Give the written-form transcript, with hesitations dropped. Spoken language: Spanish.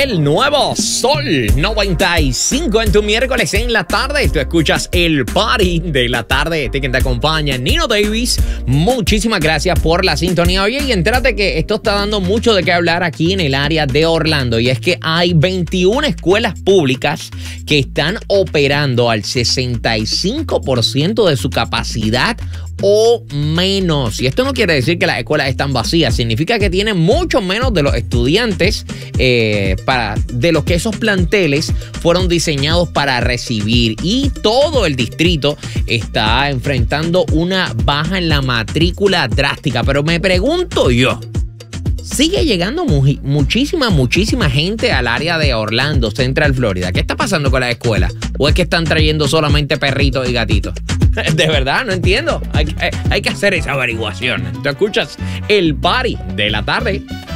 el nuevo Sol 95 en tu miércoles en la tarde. Tú escuchas el party de la tarde. Quien te acompaña, Nino Davis. Muchísimas gracias por la sintonía. Oye, y entérate que esto está dando mucho de qué hablar aquí en el área de Orlando. Y es que hay 21 escuelas públicas que están operando al 65% de su capacidad o menos. Y esto no quiere decir que las escuelas están vacías, significa que tienen mucho menos de los estudiantes de los que esos planteles fueron diseñados para recibir. Y todo el distrito está enfrentando una baja en la matrícula drástica. Pero me pregunto yo, sigue llegando muchísima gente al área de Orlando, Central Florida. ¿Qué está pasando con las escuelas? ¿O es que están trayendo solamente perritos y gatitos? De verdad, no entiendo. Hay que hacer esa averiguación. Tú escuchas el party de la tarde.